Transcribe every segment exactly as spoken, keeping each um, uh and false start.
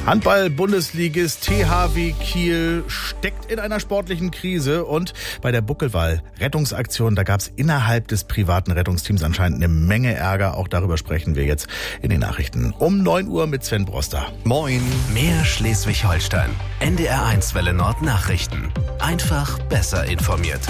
Handball-Bundesligist T H W Kiel steckt in einer sportlichen Krise und bei der Buckelwal-Rettungsaktion, da gab es innerhalb des privaten Rettungsteams anscheinend eine Menge Ärger. Auch darüber sprechen wir jetzt in den Nachrichten um neun Uhr mit Sven Broster. Moin. Mehr Schleswig-Holstein. N D R eins Welle Nord Nachrichten. Einfach besser informiert.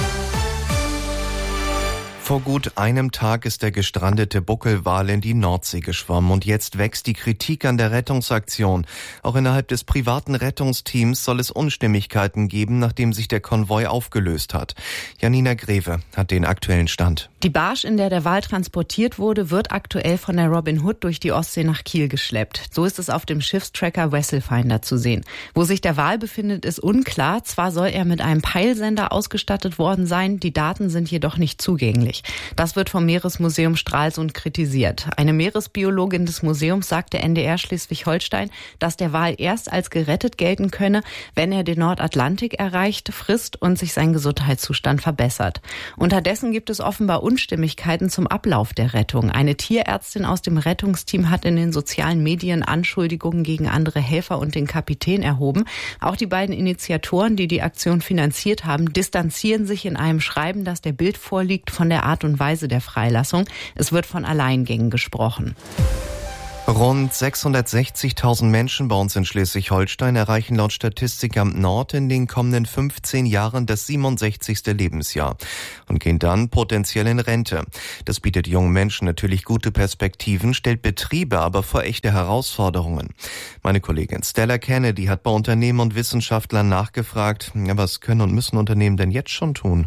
Vor gut einem Tag ist der gestrandete Buckelwal in die Nordsee geschwommen und jetzt wächst die Kritik an der Rettungsaktion. Auch innerhalb des privaten Rettungsteams soll es Unstimmigkeiten geben, nachdem sich der Konvoi aufgelöst hat. Janina Greve hat den aktuellen Stand. Die Barge, in der der Wal transportiert wurde, wird aktuell von der Robin Hood durch die Ostsee nach Kiel geschleppt. So ist es auf dem Schiffstracker Vesselfinder zu sehen. Wo sich der Wal befindet, ist unklar. Zwar soll er mit einem Peilsender ausgestattet worden sein, die Daten sind jedoch nicht zugänglich. Das wird vom Meeresmuseum Stralsund kritisiert. Eine Meeresbiologin des Museums sagte N D R Schleswig-Holstein, dass der Wal erst als gerettet gelten könne, wenn er den Nordatlantik erreicht, frisst und sich sein Gesundheitszustand verbessert. Unterdessen gibt es offenbar Unstimmigkeiten zum Ablauf der Rettung. Eine Tierärztin aus dem Rettungsteam hat in den sozialen Medien Anschuldigungen gegen andere Helfer und den Kapitän erhoben. Auch die beiden Initiatoren, die die Aktion finanziert haben, distanzieren sich in einem Schreiben, das der Bild vorliegt, von der Art und Weise der Freilassung. Es wird von Alleingängen gesprochen. Rund sechshundertsechzigtausend Menschen bei uns in Schleswig-Holstein erreichen laut Statistikamt Nord in den kommenden fünfzehn Jahren das siebenundsechzigste Lebensjahr und gehen dann potenziell in Rente. Das bietet jungen Menschen natürlich gute Perspektiven, stellt Betriebe aber vor echte Herausforderungen. Meine Kollegin Stella Kennedy hat bei Unternehmen und Wissenschaftlern nachgefragt, was können und müssen Unternehmen denn jetzt schon tun?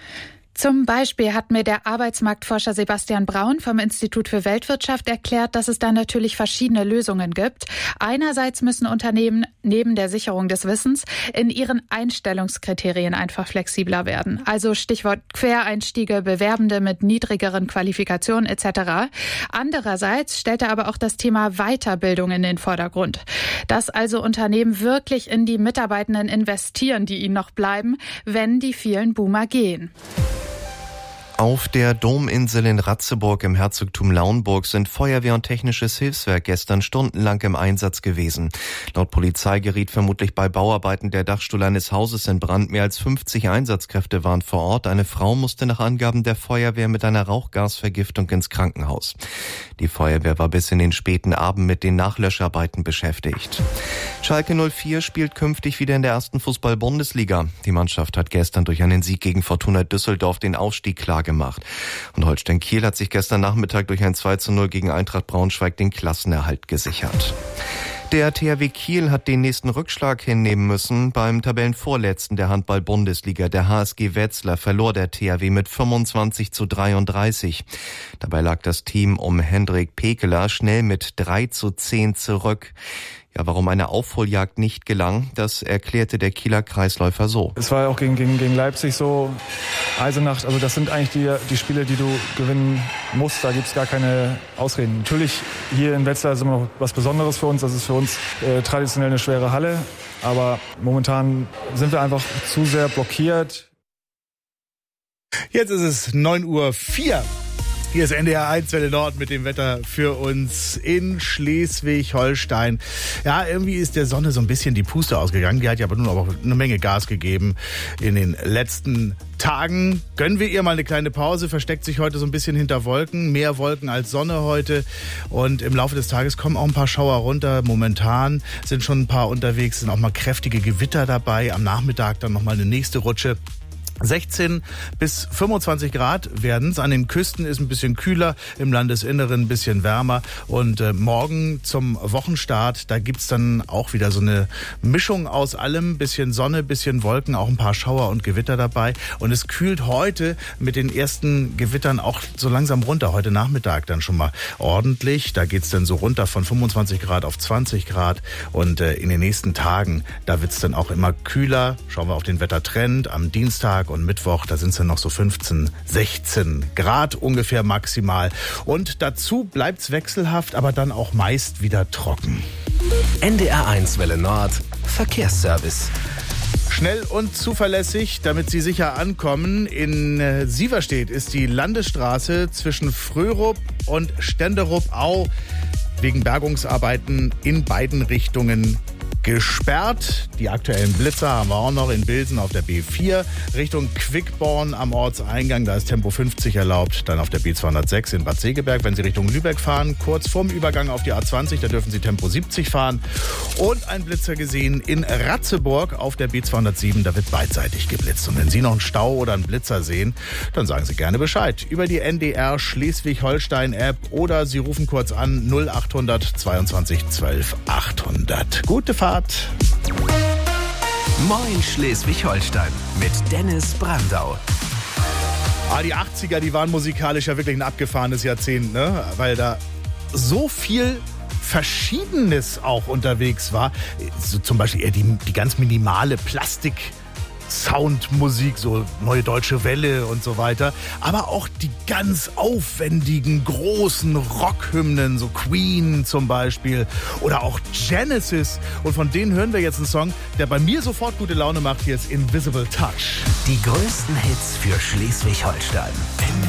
Zum Beispiel hat mir der Arbeitsmarktforscher Sebastian Braun vom Institut für Weltwirtschaft erklärt, dass es da natürlich verschiedene Lösungen gibt. Einerseits müssen Unternehmen neben der Sicherung des Wissens in ihren Einstellungskriterien einfach flexibler werden. Also Stichwort Quereinstiege, Bewerbende mit niedrigeren Qualifikationen et cetera. Andererseits stellt er aber auch das Thema Weiterbildung in den Vordergrund. Dass also Unternehmen wirklich in die Mitarbeitenden investieren, die ihnen noch bleiben, wenn die vielen Boomer gehen. Auf der Dominsel in Ratzeburg im Herzogtum Lauenburg sind Feuerwehr und technisches Hilfswerk gestern stundenlang im Einsatz gewesen. Laut Polizei geriet vermutlich bei Bauarbeiten der Dachstuhl eines Hauses in Brand. Mehr als fünfzig Einsatzkräfte waren vor Ort. Eine Frau musste nach Angaben der Feuerwehr mit einer Rauchgasvergiftung ins Krankenhaus. Die Feuerwehr war bis in den späten Abend mit den Nachlöscharbeiten beschäftigt. Schalke null vier spielt künftig wieder in der ersten Fußball-Bundesliga. Die Mannschaft hat gestern durch einen Sieg gegen Fortuna Düsseldorf den Aufstieg klar gemacht. Und Holstein Kiel hat sich gestern Nachmittag durch ein zwei zu null gegen Eintracht Braunschweig den Klassenerhalt gesichert. Der T H W Kiel hat den nächsten Rückschlag hinnehmen müssen. Beim Tabellenvorletzten der Handball-Bundesliga, der H S G Wetzlar, verlor der T H W mit fünfundzwanzig zu dreiunddreißig. Dabei lag das Team um Hendrik Pekeler schnell mit drei zu zehn zurück. Ja, warum eine Aufholjagd nicht gelang, das erklärte der Kieler Kreisläufer so. Es war ja auch gegen, gegen, gegen Leipzig so, Eisenach, also das sind eigentlich die, die Spiele, die du gewinnen musst, da gibt's gar keine Ausreden. Natürlich, hier in Wetzlar ist immer noch was Besonderes für uns, das ist für uns äh, traditionell eine schwere Halle, aber momentan sind wir einfach zu sehr blockiert. Jetzt ist es neun Uhr vier. Hier ist N D R eins Welle Nord mit dem Wetter für uns in Schleswig-Holstein. Ja, irgendwie ist der Sonne so ein bisschen die Puste ausgegangen. Die hat ja aber nun auch eine Menge Gas gegeben in den letzten Tagen. Gönnen wir ihr mal eine kleine Pause, versteckt sich heute so ein bisschen hinter Wolken. Mehr Wolken als Sonne heute. Und im Laufe des Tages kommen auch ein paar Schauer runter. Momentan sind schon ein paar unterwegs, sind auch mal kräftige Gewitter dabei. Am Nachmittag dann nochmal eine nächste Rutsche. sechzehn bis fünfundzwanzig Grad werden es. An den Küsten ist ein bisschen kühler, im Landesinneren ein bisschen wärmer. Und äh, morgen zum Wochenstart, da gibt's dann auch wieder so eine Mischung aus allem. Bisschen Sonne, bisschen Wolken, auch ein paar Schauer und Gewitter dabei. Und es kühlt heute mit den ersten Gewittern auch so langsam runter. Heute Nachmittag dann schon mal ordentlich. Da geht's dann so runter von fünfundzwanzig Grad auf zwanzig Grad. Und äh, in den nächsten Tagen, da wird's dann auch immer kühler. Schauen wir auf den Wettertrend am Dienstag und Mittwoch, da sind es dann noch so fünfzehn, sechzehn Grad ungefähr maximal. Und dazu bleibt's wechselhaft, aber dann auch meist wieder trocken. N D R eins Welle Nord, Verkehrsservice. Schnell und zuverlässig, damit Sie sicher ankommen. In Sieverstedt ist die Landesstraße zwischen Frörup und Stenderup-Au wegen Bergungsarbeiten in beiden Richtungen gesperrt. Die aktuellen Blitzer haben wir auch noch in Bilsen auf der B vier. Richtung Quickborn am Ortseingang, da ist Tempo fünfzig erlaubt. Dann auf der B zweihundertsechs in Bad Segeberg, wenn Sie Richtung Lübeck fahren. Kurz vorm Übergang auf die A zwanzig, da dürfen Sie Tempo siebzig fahren. Und ein Blitzer gesehen in Ratzeburg auf der B zweihundertsieben, da wird beidseitig geblitzt. Und wenn Sie noch einen Stau oder einen Blitzer sehen, dann sagen Sie gerne Bescheid. Über die N D R Schleswig-Holstein-App oder Sie rufen kurz an null achthundert zweiundzwanzig zwölf achthundert. Gute Fahrt. Moin Schleswig-Holstein mit Dennis Brandau. Ah, die achtziger, die waren musikalisch ja wirklich ein abgefahrenes Jahrzehnt, ne? Weil da so viel Verschiedenes auch unterwegs war. So zum Beispiel eher die, die ganz minimale Plastik- Soundmusik, so Neue Deutsche Welle und so weiter. Aber auch die ganz aufwendigen, großen Rockhymnen, so Queen zum Beispiel oder auch Genesis. Und von denen hören wir jetzt einen Song, der bei mir sofort gute Laune macht. Hier ist Invisible Touch. Die größten Hits für Schleswig-Holstein.